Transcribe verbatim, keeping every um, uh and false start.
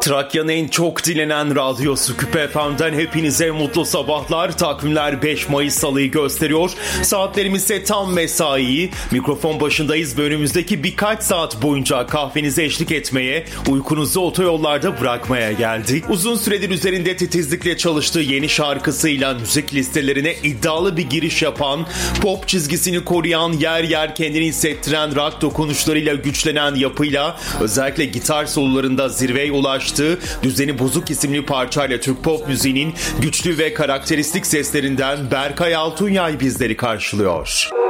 Trakya'nın en çok dinlenen radyosu Küpe F M'den hepinize mutlu sabahlar. Takvimler beş Mayıs Salı'yı gösteriyor. Saatlerimiz ise tam mesai. Mikrofon başındayız ve önümüzdeki birkaç saat boyunca kahvenize eşlik etmeye, uykunuzu otoyollarda bırakmaya geldik. Uzun süredir üzerinde titizlikle çalıştığı yeni şarkısıyla müzik listelerine iddialı bir giriş yapan, pop çizgisini koruyan, yer yer kendini hissettiren rock dokunuşlarıyla güçlenen yapıyla özellikle gitar sololarında zirveye ulaştı. Düzeni Bozuk isimli parçayla Türk pop müziğinin güçlü ve karakteristik seslerinden Berkay Altunyay bizleri karşılıyor.